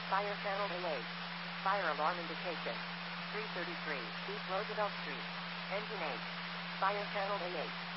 Fire channel A8. Fire alarm indication. 333 East Roosevelt Street. Engine 8. Fire channel A8.